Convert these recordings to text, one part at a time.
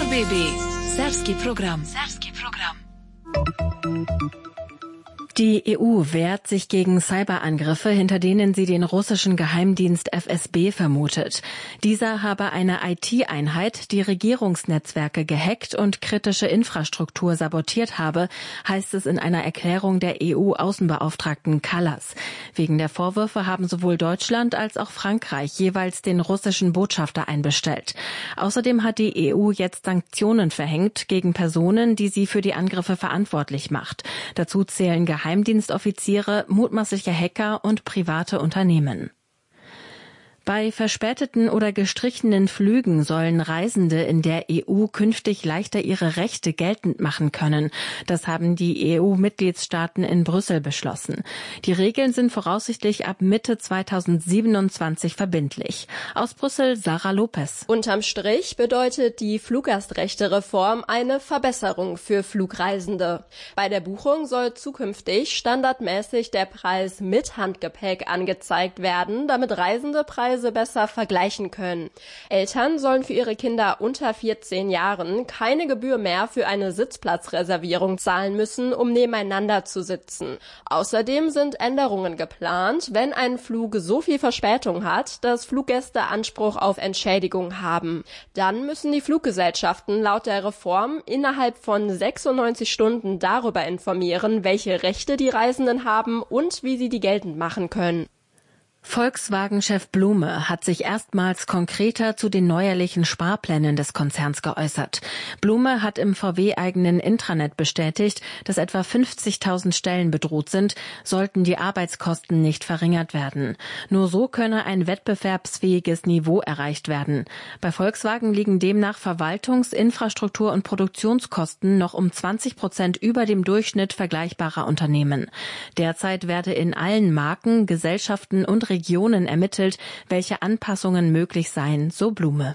RBB Serbski program. Die EU wehrt sich gegen Cyberangriffe, hinter denen sie den russischen Geheimdienst FSB vermutet. Dieser habe eine IT-Einheit, die Regierungsnetzwerke gehackt und kritische Infrastruktur sabotiert habe, heißt es in einer Erklärung der EU-Außenbeauftragten Kallas. Wegen der Vorwürfe haben sowohl Deutschland als auch Frankreich jeweils den russischen Botschafter einbestellt. Außerdem hat die EU jetzt Sanktionen verhängt gegen Personen, die sie für die Angriffe verantwortlich macht. Dazu zählen Geheimdienstoffiziere, mutmaßliche Hacker und private Unternehmen. Bei verspäteten oder gestrichenen Flügen sollen Reisende in der EU künftig leichter ihre Rechte geltend machen können. Das haben die EU-Mitgliedstaaten in Brüssel beschlossen. Die Regeln sind voraussichtlich ab Mitte 2027 verbindlich. Aus Brüssel Sarah Lopez. Unterm Strich bedeutet die Fluggastrechte-Reform eine Verbesserung für Flugreisende. Bei der Buchung soll zukünftig standardmäßig der Preis mit Handgepäck angezeigt werden, damit Reisende Preise besser vergleichen können. Eltern sollen für ihre Kinder unter 14 Jahren keine Gebühr mehr für eine Sitzplatzreservierung zahlen müssen, um nebeneinander zu sitzen. Außerdem sind Änderungen geplant, wenn ein Flug so viel Verspätung hat, dass Fluggäste Anspruch auf Entschädigung haben. Dann müssen die Fluggesellschaften laut der Reform innerhalb von 96 Stunden darüber informieren, welche Rechte die Reisenden haben und wie sie die geltend machen können. Volkswagen-Chef Blume hat sich erstmals konkreter zu den neuerlichen Sparplänen des Konzerns geäußert. Blume hat im VW-eigenen Intranet bestätigt, dass etwa 50.000 Stellen bedroht sind, sollten die Arbeitskosten nicht verringert werden. Nur so könne ein wettbewerbsfähiges Niveau erreicht werden. Bei Volkswagen liegen demnach Verwaltungs-, Infrastruktur- und Produktionskosten noch um 20% über dem Durchschnitt vergleichbarer Unternehmen. Derzeit werde in allen Marken, Gesellschaften und Regionen ermittelt, welche Anpassungen möglich seien, so Blume.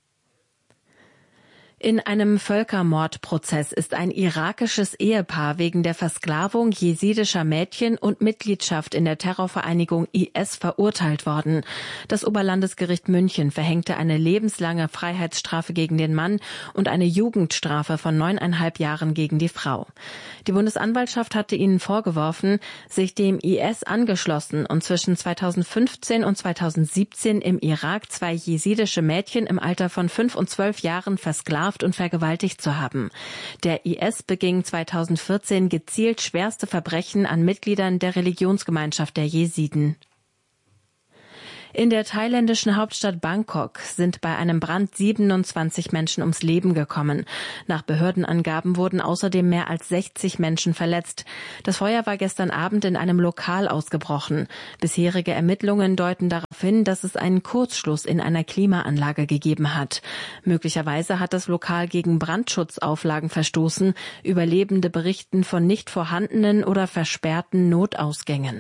In einem Völkermordprozess ist ein irakisches Ehepaar wegen der Versklavung jesidischer Mädchen und Mitgliedschaft in der Terrorvereinigung IS verurteilt worden. Das Oberlandesgericht München verhängte eine lebenslange Freiheitsstrafe gegen den Mann und eine Jugendstrafe von 9,5 Jahren gegen die Frau. Die Bundesanwaltschaft hatte ihnen vorgeworfen, sich dem IS angeschlossen und zwischen 2015 und 2017 im Irak 2 jesidische Mädchen im Alter von 5 und 12 Jahren versklavt und vergewaltigt zu haben. Der IS beging 2014 gezielt schwerste Verbrechen an Mitgliedern der Religionsgemeinschaft der Jesiden. In der thailändischen Hauptstadt Bangkok sind bei einem Brand 27 Menschen ums Leben gekommen. Nach Behördenangaben wurden außerdem mehr als 60 Menschen verletzt. Das Feuer war gestern Abend in einem Lokal ausgebrochen. Bisherige Ermittlungen deuten darauf hin, dass es einen Kurzschluss in einer Klimaanlage gegeben hat. Möglicherweise hat das Lokal gegen Brandschutzauflagen verstoßen. Überlebende berichten von nicht vorhandenen oder versperrten Notausgängen.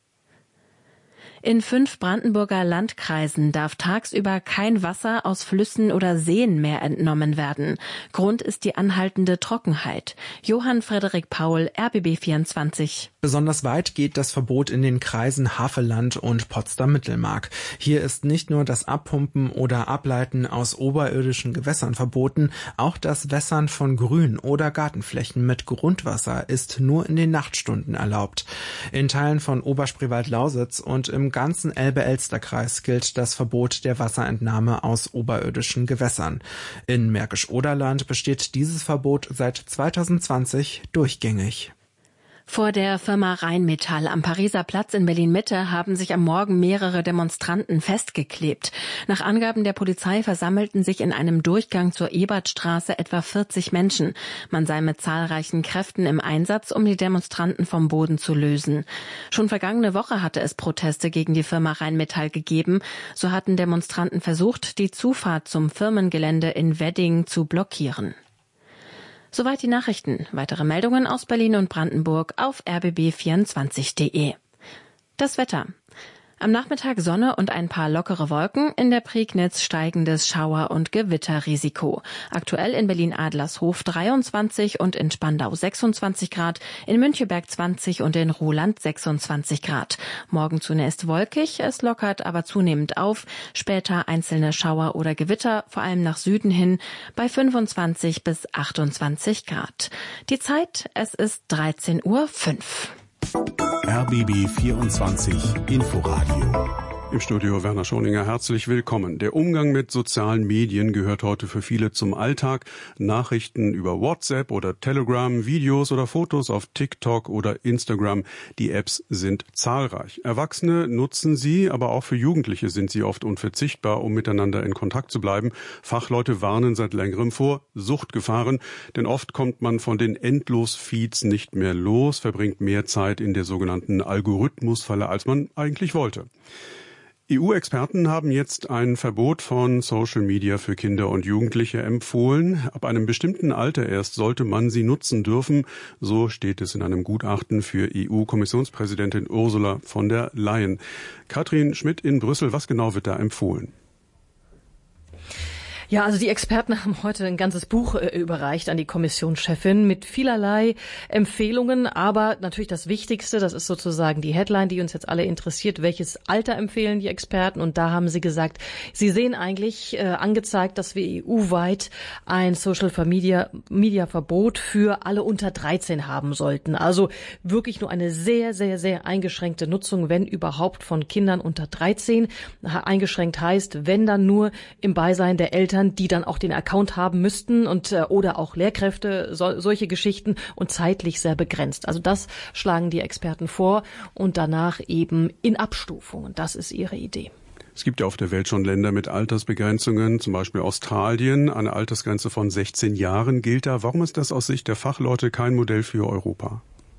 In 5 Brandenburger Landkreisen darf tagsüber kein Wasser aus Flüssen oder Seen mehr entnommen werden. Grund ist die anhaltende Trockenheit. Johann Frederik Paul, RBB 24. Besonders weit geht das Verbot in den Kreisen Havelland und Potsdam-Mittelmark. Hier ist nicht nur das Abpumpen oder Ableiten aus oberirdischen Gewässern verboten, auch das Wässern von Grün- oder Gartenflächen mit Grundwasser ist nur in den Nachtstunden erlaubt. In Teilen von Oberspreewald-Lausitz und im ganzen Elbe-Elster-Kreis gilt das Verbot der Wasserentnahme aus oberirdischen Gewässern. In Märkisch-Oderland besteht dieses Verbot seit 2020 durchgängig. Vor der Firma Rheinmetall am Pariser Platz in Berlin-Mitte haben sich am Morgen mehrere Demonstranten festgeklebt. Nach Angaben der Polizei versammelten sich in einem Durchgang zur Ebertstraße etwa 40 Menschen. Man sei mit zahlreichen Kräften im Einsatz, um die Demonstranten vom Boden zu lösen. Schon vergangene Woche hatte es Proteste gegen die Firma Rheinmetall gegeben. So hatten Demonstranten versucht, die Zufahrt zum Firmengelände in Wedding zu blockieren. Soweit die Nachrichten. Weitere Meldungen aus Berlin und Brandenburg auf rbb24.de. Das Wetter. Am Nachmittag Sonne und ein paar lockere Wolken, in der Prignitz steigendes Schauer- und Gewitterrisiko. Aktuell in Berlin-Adlershof 23 und in Spandau 26 Grad, in Müncheberg 20 und in Roland 26 Grad. Morgen zunächst wolkig, es lockert aber zunehmend auf, später einzelne Schauer oder Gewitter, vor allem nach Süden hin, bei 25 bis 28 Grad. Die Zeit, es ist 13:05 Uhr. RBB 24 Inforadio. Im Studio Werner Schoninger, herzlich willkommen. Der Umgang mit sozialen Medien gehört heute für viele zum Alltag. Nachrichten über WhatsApp oder Telegram, Videos oder Fotos auf TikTok oder Instagram. Die Apps sind zahlreich. Erwachsene nutzen sie, aber auch für Jugendliche sind sie oft unverzichtbar, um miteinander in Kontakt zu bleiben. Fachleute warnen seit längerem vor Suchtgefahren, denn oft kommt man von den Endlos-Feeds nicht mehr los, verbringt mehr Zeit in der sogenannten Algorithmusfalle, als man eigentlich wollte. EU-Experten haben jetzt ein Verbot von Social Media für Kinder und Jugendliche empfohlen. Ab einem bestimmten Alter erst sollte man sie nutzen dürfen. So steht es in einem Gutachten für EU-Kommissionspräsidentin Ursula von der Leyen. Katrin Schmidt in Brüssel, was genau wird da empfohlen? Ja, also die Experten haben heute ein ganzes Buch überreicht an die Kommissionschefin mit vielerlei Empfehlungen, aber natürlich das Wichtigste, das ist sozusagen die Headline, die uns jetzt alle interessiert, welches Alter empfehlen die Experten, und da haben sie gesagt, sie sehen eigentlich angezeigt, dass wir EU-weit ein Social-Media-Verbot für alle unter 13 haben sollten. Also wirklich nur eine sehr, sehr, sehr eingeschränkte Nutzung, wenn überhaupt, von Kindern unter 13. Eingeschränkt heißt, wenn dann nur im Beisein der Eltern, die dann auch den Account haben müssten, und oder auch Lehrkräfte, solche Geschichten, und zeitlich sehr begrenzt. Also das schlagen die Experten vor, und danach eben in Abstufungen. Das ist ihre Idee. Es gibt ja auf der Welt schon Länder mit Altersbegrenzungen, zum Beispiel Australien. Eine Altersgrenze von 16 Jahren gilt da. Warum ist das aus Sicht der Fachleute kein Modell für Europa?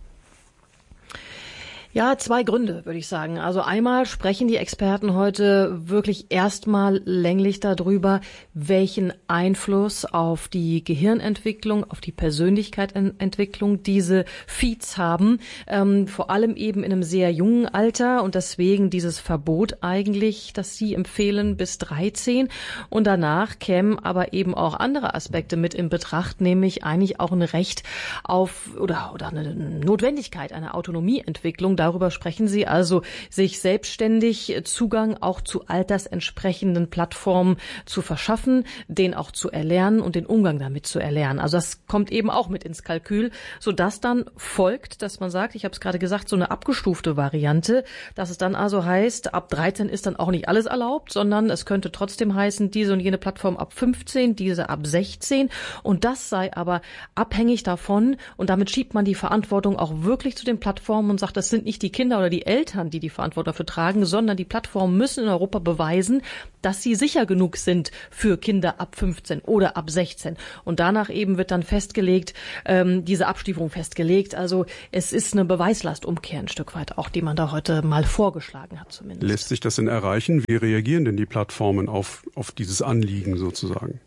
Ja, zwei Gründe, würde ich sagen. Also einmal sprechen die Experten heute wirklich erstmal länglich darüber, welchen Einfluss auf die Gehirnentwicklung, auf die Persönlichkeitsentwicklung diese Feeds haben. Vor allem eben in einem sehr jungen Alter, und deswegen dieses Verbot eigentlich, das sie empfehlen, bis 13. Und danach kämen aber eben auch andere Aspekte mit in Betracht, nämlich eigentlich auch ein Recht auf oder eine Notwendigkeit, eine Autonomieentwicklung. Darüber sprechen sie, also sich selbstständig Zugang auch zu altersentsprechenden Plattformen zu verschaffen, den auch zu erlernen und den Umgang damit zu erlernen. Also das kommt eben auch mit ins Kalkül, sodass dann folgt, dass man sagt, ich habe es gerade gesagt, so eine abgestufte Variante, dass es dann also heißt, ab 13 ist dann auch nicht alles erlaubt, sondern es könnte trotzdem heißen, diese und jene Plattform ab 15, diese ab 16, und das sei aber abhängig davon, und damit schiebt man die Verantwortung auch wirklich zu den Plattformen und sagt, das sind nicht die Kinder oder die Eltern, die die Verantwortung dafür tragen, sondern die Plattformen müssen in Europa beweisen, dass sie sicher genug sind für Kinder ab 15 oder ab 16. Und danach eben wird dann festgelegt, diese Abstufung festgelegt. Also es ist eine Beweislastumkehr ein Stück weit auch, die man da heute mal vorgeschlagen hat zumindest. Lässt sich das denn erreichen? Wie reagieren denn die Plattformen auf dieses Anliegen sozusagen?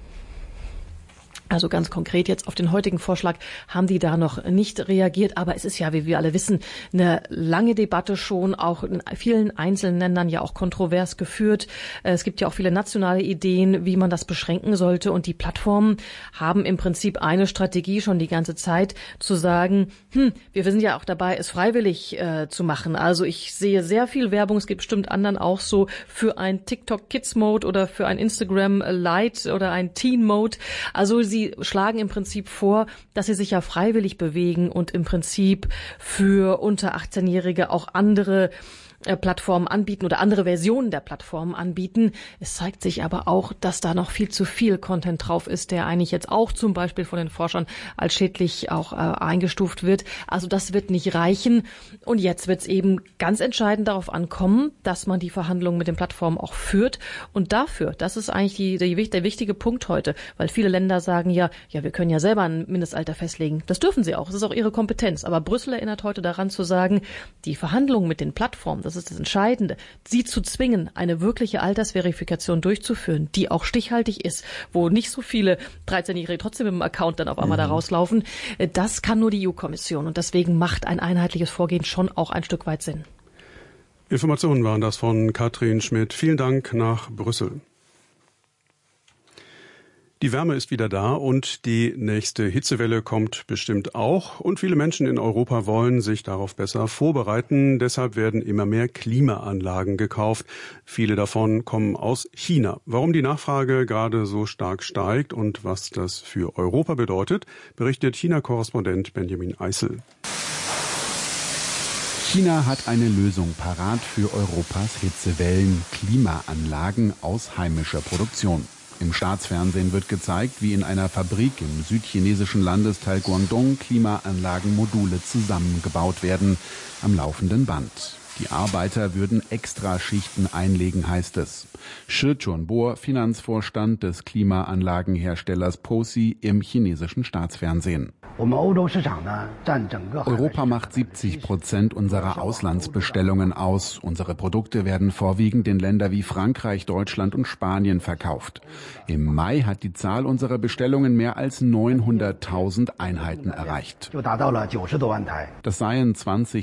Also ganz konkret jetzt auf den heutigen Vorschlag haben die da noch nicht reagiert. Aber es ist ja, wie wir alle wissen, eine lange Debatte schon, auch in vielen einzelnen Ländern ja auch kontrovers geführt. Es gibt ja auch viele nationale Ideen, wie man das beschränken sollte. Und die Plattformen haben im Prinzip eine Strategie schon die ganze Zeit, zu sagen, wir sind ja auch dabei, es freiwillig zu machen. Also ich sehe sehr viel Werbung, es gibt bestimmt anderen auch so, für ein TikTok Kids Mode oder für ein Instagram Lite oder ein Teen Mode. Also sie schlagen im Prinzip vor, dass sie sich ja freiwillig bewegen und im Prinzip für unter 18-Jährige auch andere Plattformen anbieten oder andere Versionen der Plattformen anbieten. Es zeigt sich aber auch, dass da noch viel zu viel Content drauf ist, der eigentlich jetzt auch zum Beispiel von den Forschern als schädlich auch eingestuft wird. Also das wird nicht reichen. Und jetzt wird es eben ganz entscheidend darauf ankommen, dass man die Verhandlungen mit den Plattformen auch führt. Und dafür, das ist eigentlich der wichtige Punkt heute, weil viele Länder sagen ja, wir können ja selber ein Mindestalter festlegen. Das dürfen sie auch, das ist auch ihre Kompetenz. Aber Brüssel erinnert heute daran zu sagen, die Verhandlungen mit den Plattformen, das ist das Entscheidende, sie zu zwingen, eine wirkliche Altersverifikation durchzuführen, die auch stichhaltig ist, wo nicht so viele 13-Jährige trotzdem mit dem Account dann auf einmal da rauslaufen, das kann nur die EU-Kommission. Und deswegen macht ein einheitliches Vorgehen schon auch ein Stück weit Sinn. Informationen waren das von Katrin Schmidt. Vielen Dank nach Brüssel. Die Wärme ist wieder da und die nächste Hitzewelle kommt bestimmt auch. Und viele Menschen in Europa wollen sich darauf besser vorbereiten. Deshalb werden immer mehr Klimaanlagen gekauft. Viele davon kommen aus China. Warum die Nachfrage gerade so stark steigt und was das für Europa bedeutet, berichtet China-Korrespondent Benjamin Eisel. China hat eine Lösung parat für Europas Hitzewellen: Klimaanlagen aus heimischer Produktion. Im Staatsfernsehen wird gezeigt, wie in einer Fabrik im südchinesischen Landesteil Guangdong Klimaanlagenmodule zusammengebaut werden, am laufenden Band. Die Arbeiter würden Extraschichten einlegen, heißt es. Shi Chunbo, Finanzvorstand des Klimaanlagenherstellers POSI im chinesischen Staatsfernsehen. Europa macht 70% unserer Auslandsbestellungen aus. Unsere Produkte werden vorwiegend in Länder wie Frankreich, Deutschland und Spanien verkauft. Im Mai hat die Zahl unserer Bestellungen mehr als 900.000 Einheiten erreicht. Das seien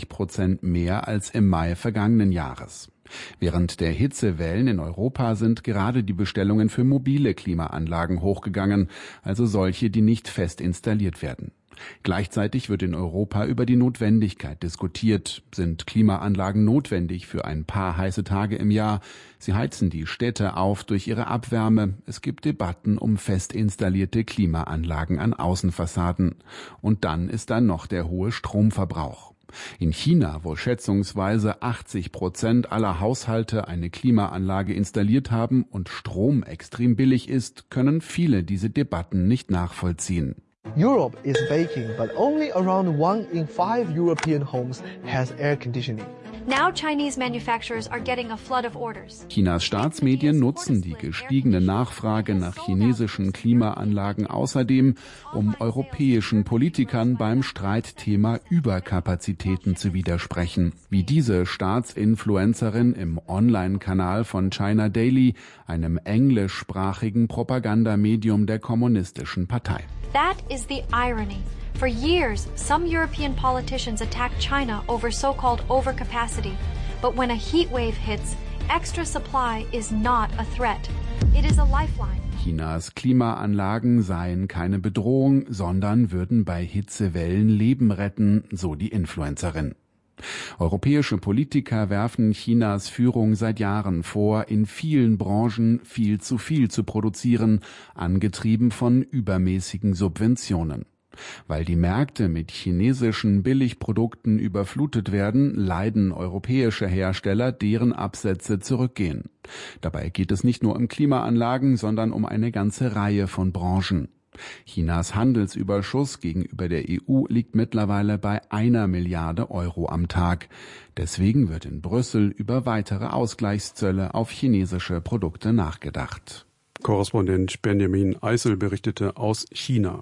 20% mehr als im Mai vergangenen Jahres. Während der Hitzewellen in Europa sind gerade die Bestellungen für mobile Klimaanlagen hochgegangen, also solche, die nicht fest installiert werden. Gleichzeitig wird in Europa über die Notwendigkeit diskutiert. Sind Klimaanlagen notwendig für ein paar heiße Tage im Jahr? Sie heizen die Städte auf durch ihre Abwärme. Es gibt Debatten um fest installierte Klimaanlagen an Außenfassaden. Und dann ist da noch der hohe Stromverbrauch. In China, wo schätzungsweise 80% aller Haushalte eine Klimaanlage installiert haben und Strom extrem billig ist, können viele diese Debatten nicht nachvollziehen. Europe is baking, but only around 1 in 5 European homes has air conditioning. Now Chinese manufacturers are getting a flood of orders. Chinas Staatsmedien nutzen die gestiegene Nachfrage nach chinesischen Klimaanlagen außerdem, um europäischen Politikern beim Streitthema Überkapazitäten zu widersprechen. Wie diese Staatsinfluencerin im Online-Kanal von China Daily, einem englischsprachigen Propagandamedium der Kommunistischen Partei. That is the irony. For years, some European politicians attacked China over so-called overcapacity. But when a heat wave hits, extra supply is not a threat. It is a lifeline. Chinas Klimaanlagen seien keine Bedrohung, sondern würden bei Hitzewellen Leben retten, so die Influencerin. Europäische Politiker werfen Chinas Führung seit Jahren vor, in vielen Branchen viel zu produzieren, angetrieben von übermäßigen Subventionen. Weil die Märkte mit chinesischen Billigprodukten überflutet werden, leiden europäische Hersteller, deren Absätze zurückgehen. Dabei geht es nicht nur um Klimaanlagen, sondern um eine ganze Reihe von Branchen. Chinas Handelsüberschuss gegenüber der EU liegt mittlerweile bei 1 Milliarde Euro am Tag. Deswegen wird in Brüssel über weitere Ausgleichszölle auf chinesische Produkte nachgedacht. Korrespondent Benjamin Eisel berichtete aus China.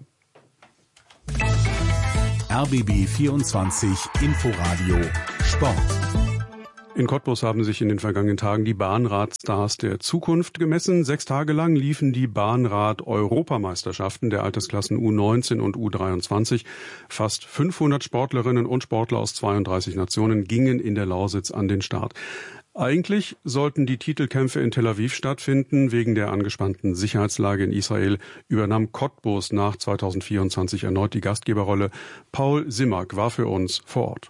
RBB 24 Inforadio Sport. In Cottbus haben sich in den vergangenen Tagen die Bahnradstars der Zukunft gemessen. 6 Tage lang liefen die Bahnrad-Europameisterschaften der Altersklassen U19 und U23. Fast 500 Sportlerinnen und Sportler aus 32 Nationen gingen in der Lausitz an den Start. Eigentlich sollten die Titelkämpfe in Tel Aviv stattfinden. Wegen der angespannten Sicherheitslage in Israel übernahm Cottbus nach 2024 erneut die Gastgeberrolle. Paul Simak war für uns vor Ort.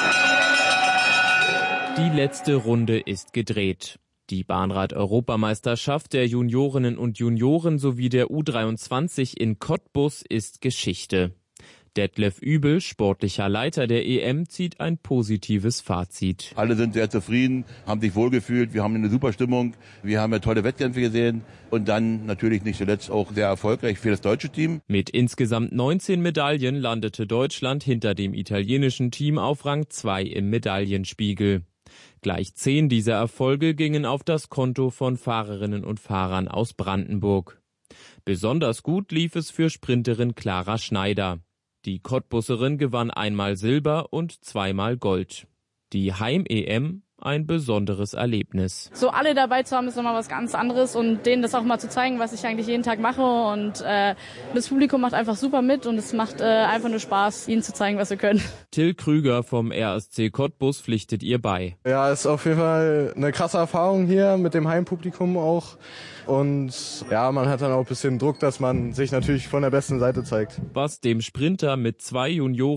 Die letzte Runde ist gedreht. Die Bahnrad-Europameisterschaft der Juniorinnen und Junioren sowie der U23 in Cottbus ist Geschichte. Detlef Übel, sportlicher Leiter der EM, zieht ein positives Fazit. Alle sind sehr zufrieden, haben sich wohlgefühlt, wir haben eine super Stimmung, wir haben ja tolle Wettkämpfe gesehen und dann natürlich nicht zuletzt auch sehr erfolgreich für das deutsche Team. Mit insgesamt 19 Medaillen landete Deutschland hinter dem italienischen Team auf Rang 2 im Medaillenspiegel. Gleich 10 dieser Erfolge gingen auf das Konto von Fahrerinnen und Fahrern aus Brandenburg. Besonders gut lief es für Sprinterin Clara Schneider. Die Cottbusserin gewann einmal Silber und zweimal Gold. Die Heim-EM, ein besonderes Erlebnis. So alle dabei zu haben, ist nochmal was ganz anderes und denen das auch mal zu zeigen, was ich eigentlich jeden Tag mache. Und das Publikum macht einfach super mit und es macht einfach nur Spaß, ihnen zu zeigen, was wir können. Till Krüger vom RSC Cottbus pflichtet ihr bei. Ja, ist auf jeden Fall eine krasse Erfahrung hier mit dem Heimpublikum auch. Und ja, man hat dann auch ein bisschen Druck, dass man sich natürlich von der besten Seite zeigt. Was dem Sprinter mit 2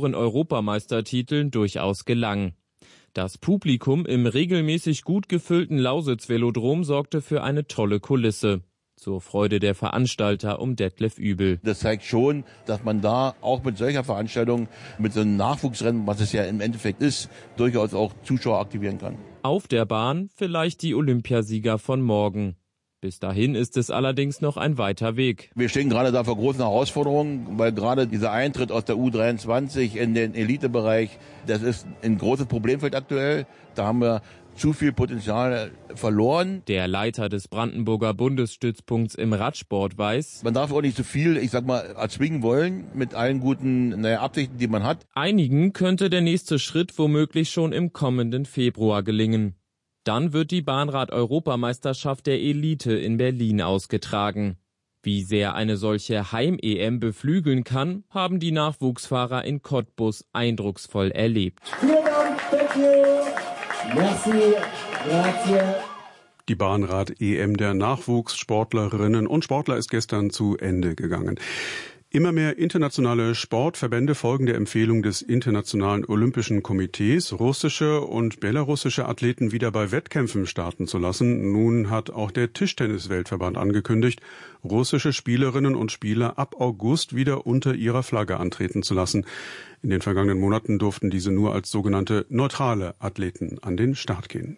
Junioren-Europameistertiteln durchaus gelang. Das Publikum im regelmäßig gut gefüllten Lausitz-Velodrom sorgte für eine tolle Kulisse. Zur Freude der Veranstalter um Detlef Übel. Das zeigt schon, dass man da auch mit solcher Veranstaltung, mit so einem Nachwuchsrennen, was es ja im Endeffekt ist, durchaus auch Zuschauer aktivieren kann. Auf der Bahn vielleicht die Olympiasieger von morgen. Bis dahin ist es allerdings noch ein weiter Weg. Wir stehen gerade da vor großen Herausforderungen, weil gerade dieser Eintritt aus der U23 in den Elitebereich, das ist ein großes Problemfeld aktuell. Da haben wir zu viel Potenzial verloren. Der Leiter des Brandenburger Bundesstützpunkts im Radsport weiß, man darf auch nicht so viel, erzwingen wollen mit allen guten Absichten, die man hat. Einigen könnte der nächste Schritt womöglich schon im kommenden Februar gelingen. Dann wird die Bahnrad-Europameisterschaft der Elite in Berlin ausgetragen. Wie sehr eine solche Heim-EM beflügeln kann, haben die Nachwuchsfahrer in Cottbus eindrucksvoll erlebt. Vielen Dank, thank you. Merci, grazie. Die Bahnrad-EM der Nachwuchssportlerinnen und Sportler ist gestern zu Ende gegangen. Immer mehr internationale Sportverbände folgen der Empfehlung des Internationalen Olympischen Komitees, russische und belarussische Athleten wieder bei Wettkämpfen starten zu lassen. Nun hat auch der Tischtennis-Weltverband angekündigt, russische Spielerinnen und Spieler ab August wieder unter ihrer Flagge antreten zu lassen. In den vergangenen Monaten durften diese nur als sogenannte neutrale Athleten an den Start gehen.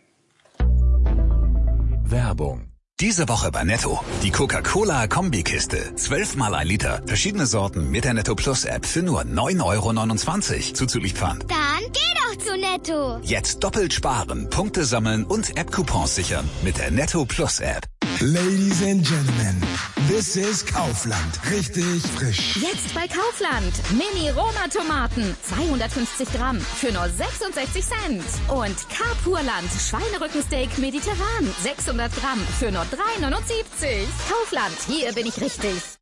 Werbung. Diese Woche bei Netto. Die Coca-Cola-Kombikiste. 12 mal 1 Liter. Verschiedene Sorten mit der Netto Plus App für nur 9,29 € zuzüglich Pfand. Dann geh doch zu Netto. Jetzt doppelt sparen, Punkte sammeln und App-Coupons sichern mit der Netto Plus App. Ladies and Gentlemen, this is Kaufland. Richtig frisch. Jetzt bei Kaufland. Mini-Roma-Tomaten. 250 Gramm für nur 66 Cent. Und Carpurland Schweinerückensteak mediterran. 600 Gramm für nur 3,79 €. Kaufland, hier bin ich richtig.